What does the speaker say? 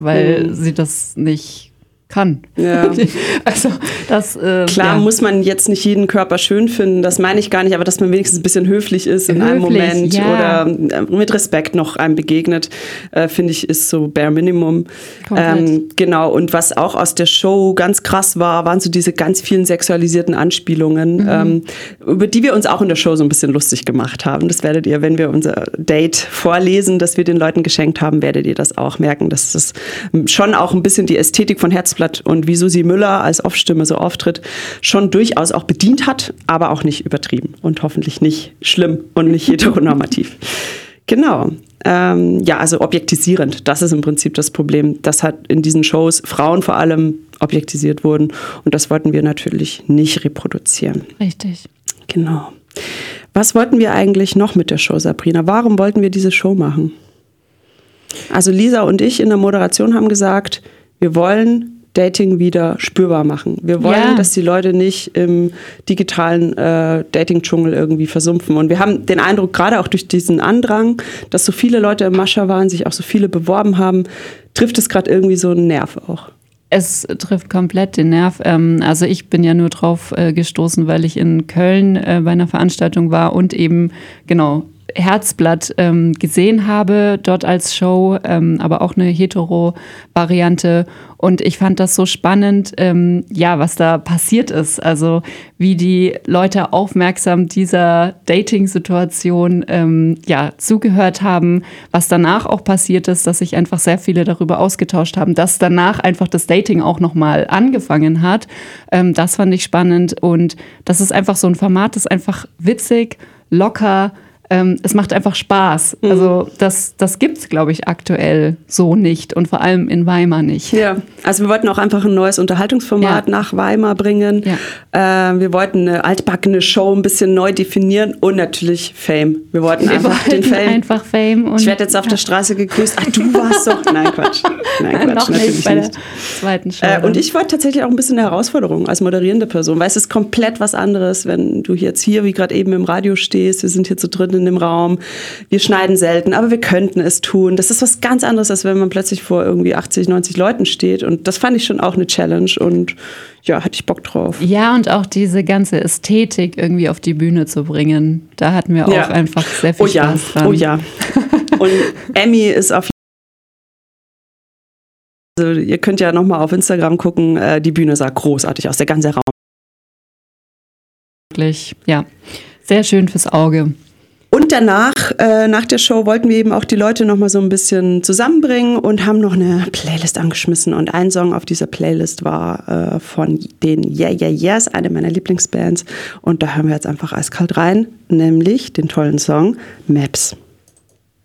weil sie das nicht kann. Ja. Also das klar muss man jetzt nicht jeden Körper schön finden, das meine ich gar nicht, aber dass man wenigstens ein bisschen höflich ist in einem Moment oder mit Respekt noch einem begegnet, finde ich, ist so bare minimum. Genau, und was auch aus der Show ganz krass war, waren so diese ganz vielen sexualisierten Anspielungen, über die wir uns auch in der Show so ein bisschen lustig gemacht haben. Das werdet ihr, wenn wir unser Date vorlesen, das wir den Leuten geschenkt haben, werdet ihr das auch merken, dass das schon auch ein bisschen die Ästhetik von Herzblatt und wie Susi Müller als Off-Stimme so auftritt, schon durchaus auch bedient hat, aber auch nicht übertrieben und hoffentlich nicht schlimm und nicht heteronormativ. Genau. Also objektisierend, das ist im Prinzip das Problem, dass halt in diesen Shows Frauen vor allem objektisiert wurden und das wollten wir natürlich nicht reproduzieren. Richtig. Genau. Was wollten wir eigentlich noch mit der Show, Sabrina? Warum wollten wir diese Show machen? Also Lisa und ich in der Moderation haben gesagt, wir wollen Dating wieder spürbar machen. Wir wollen, dass die Leute nicht im digitalen Dating-Dschungel irgendwie versumpfen. Und wir haben den Eindruck, gerade auch durch diesen Andrang, dass so viele Leute im Mascha waren, sich auch so viele beworben haben, trifft es gerade irgendwie so einen Nerv auch. Es trifft komplett den Nerv. Also ich bin ja nur drauf gestoßen, weil ich in Köln bei einer Veranstaltung war und eben, genau, Herzblatt gesehen habe, dort als Show, aber auch eine Hetero-Variante. Und ich fand das so spannend, was da passiert ist. Also wie die Leute aufmerksam dieser Dating-Situation zugehört haben, was danach auch passiert ist, dass sich einfach sehr viele darüber ausgetauscht haben, dass danach einfach das Dating auch nochmal angefangen hat. Das fand ich spannend und das ist einfach so ein Format, das ist einfach witzig, locker. Es macht einfach Spaß. Also das gibt's, glaube ich, aktuell so nicht und vor allem in Weimar nicht. Ja, also wir wollten auch einfach ein neues Unterhaltungsformat nach Weimar bringen. Ja. Wir wollten eine altbackene Show ein bisschen neu definieren und natürlich Fame. Wir wollten einfach Fame. Und ich werde jetzt auf der Straße gegrüßt. Ach, du warst doch... Nein, Quatsch. Noch nicht bei der zweiten Show. Und ich wollte tatsächlich auch ein bisschen eine Herausforderung als moderierende Person, weil es ist komplett was anderes, wenn du jetzt hier, wie gerade eben im Radio stehst, wir sind hier zu dritt in dem Raum, wir schneiden selten, aber wir könnten es tun. Das ist was ganz anderes, als wenn man plötzlich vor irgendwie 80, 90 Leuten steht und das fand ich schon auch eine Challenge und ja, hatte ich Bock drauf. Ja, und auch diese ganze Ästhetik irgendwie auf die Bühne zu bringen, da hatten wir auch einfach sehr viel Spaß dran. Oh ja. Und Emmy ist auf Also ihr könnt ja nochmal auf Instagram gucken, die Bühne sah großartig aus, der ganze Raum. Wirklich, ja, sehr schön fürs Auge. Und danach, nach der Show, wollten wir eben auch die Leute nochmal so ein bisschen zusammenbringen und haben noch eine Playlist angeschmissen. Und ein Song auf dieser Playlist war von den Yeah Yeah Yeahs, eine meiner Lieblingsbands. Und da hören wir jetzt einfach eiskalt rein, nämlich den tollen Song Maps.